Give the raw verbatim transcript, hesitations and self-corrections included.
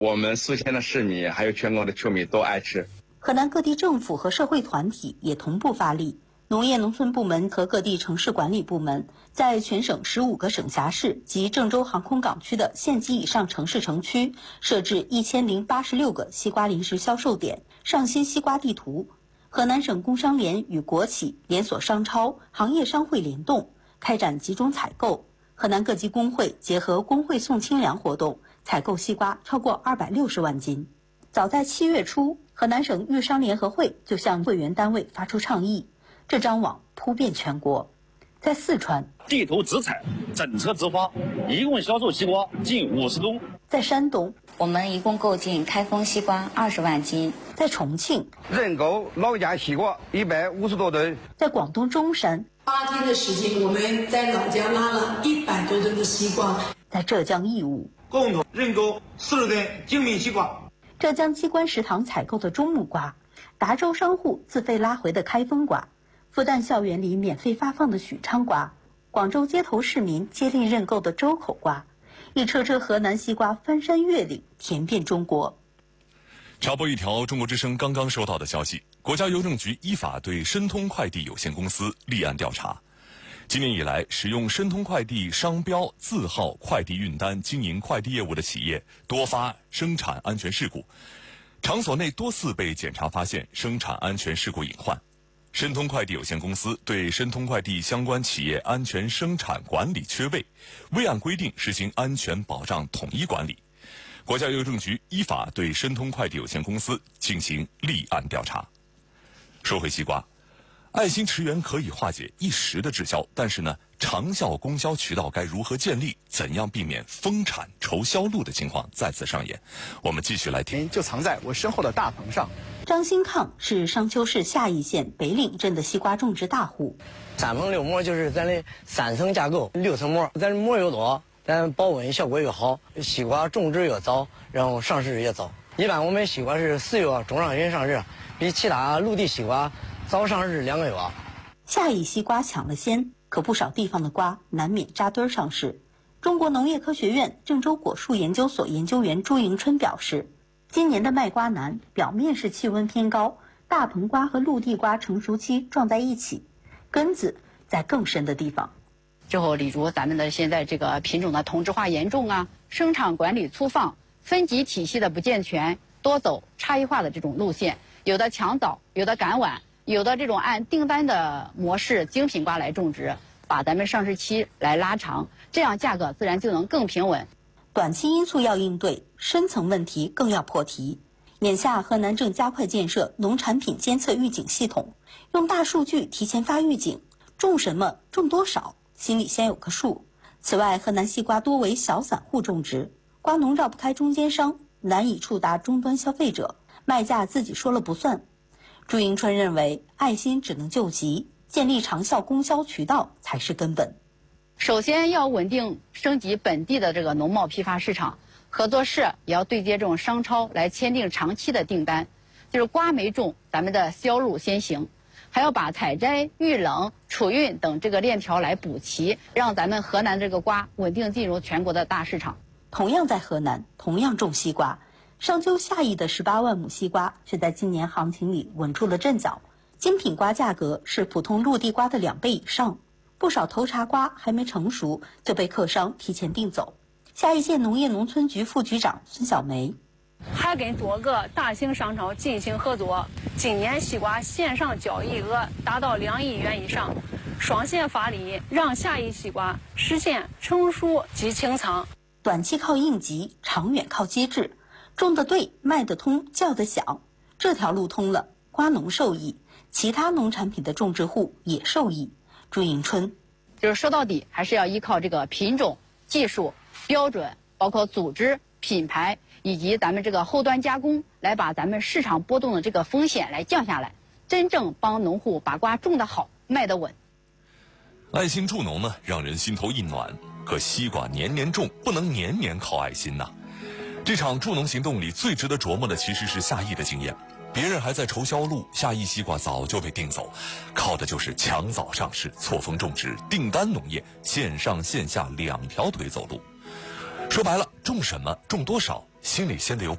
我们宿迁的市民还有全国的球迷都爱吃。 河南各地政府和社会团体也同步发力，农业农村部门和各地城市管理部门在全省十五个省辖市及郑州航空港区的县级以上城市城区设置一千零八十六个西瓜临时销售点，上新西瓜地图。河南省工商联与国企、连锁商超、行业商会联动，开展集中采购。河南各级工会结合工会送清粮活动，采购西瓜超过二百六十万斤。早在七月初，河南省豫商联合会就向会员单位发出倡议，这张网铺遍全国。在四川， 地图直采，整车直发，一共销售西瓜近五十吨。 在山东， 我们一共购进开封西瓜二十万斤。 在重庆， 认购老家西瓜一百五十多吨。 在广东中山， 八天的时间，我们在老家拉了一百多吨的西瓜。 在浙江义乌， 共同认购四十吨精品西瓜。 浙江机关食堂采购的中木瓜，达州商户自费拉回的开封瓜，复旦校园里免费发放的许昌瓜，广州街头市民接力认购的周口瓜，一车车河南西瓜翻山越岭，甜遍中国。 插播一条中国之声刚刚收到的消息，国家邮政局依法对申通快递有限公司立案调查。今年以来，使用申通快递商标、字号、快递运单经营快递业务的企业多发生产安全事故，场所内多次被检查发现生产安全事故隐患。申通快递有限公司对申通快递相关企业安全生产管理缺位，未按规定实行安全保障统一管理。国家邮政局依法对申通快递有限公司进行立案调查。说回西瓜，爱心驰援可以化解一时的滞销，但是呢，长效供销渠道该如何建立？怎样避免丰产愁销路的情况再次上演？我们继续来听。 就藏在我身后的大棚上。 张新抗是商丘市夏邑县北岭镇的西瓜种植大户。 三层六膜就是咱的三层架构，六层膜，咱膜越多，咱保温效果越好，西瓜种植越早，然后上市越早。一般我们西瓜是四月中上旬上市，比其他陆地西瓜早上市两个月。 夏邑西瓜抢了先，可不少地方的瓜难免扎堆上市。中国农业科学院郑州果树研究所研究员朱迎春表示，今年的卖瓜难，表面是气温偏高，大棚瓜和陆地瓜成熟期撞在一起，根子在更深的地方。 之后，例如咱们的现在这个品种的同质化严重啊，生产管理粗放，分级体系的不健全，多走差异化的这种路线，有的抢早，有的赶晚，有的这种按订单的模式精品瓜来种植，把咱们上市期来拉长，这样价格自然就能更平稳。 短期因素要应对，深层问题更要破题。眼下，河南正加快建设农产品监测预警系统，用大数据提前发预警，种什么、种多少，心里先有个数。此外，河南西瓜多为小散户种植，瓜农绕不开中间商，难以触达终端消费者，卖价自己说了不算。朱迎春认为，爱心只能救急，建立长效供销渠道才是根本。 首先要稳定升级本地的这个农贸批发市场，合作社也要对接这种商超来签订长期的订单，就是瓜没种，咱们的销路先行，还要把采摘、预冷、储运等这个链条来补齐，让咱们河南这个瓜稳定进入全国的大市场。 同样在河南，同样种西瓜，商丘夏邑的十八万亩西瓜却在今年行情里稳住了阵脚，精品瓜价格是普通陆地瓜的两倍以上。不少头茬瓜还没成熟就被客商提前订走。夏邑县农业农村局副局长孙小梅， 还跟多个大型商超进行合作，今年西瓜线上交易额达到两亿元以上，双线发力，让夏邑西瓜实现成熟即清仓。 短期靠应急，长远靠机制，种得对，卖得通，叫得响，这条路通了，瓜农受益，其他农产品的种植户也受益。朱迎春， 就是说到底还是要依靠这个品种、技术、标准，包括组织、品牌以及咱们这个后端加工，来把咱们市场波动的这个风险来降下来，真正帮农户把瓜种得好、卖得稳。 爱心助农呢，让人心头一暖。可西瓜年年种，不能年年靠爱心呐。这场助农行动里，最值得琢磨的其实是夏邑的经验。别人还在愁销路，夏邑西瓜早就被订走，靠的就是抢早上市、错峰种植、订单农业，线上线下两条腿走路。说白了，种什么、种多少， 心里先得有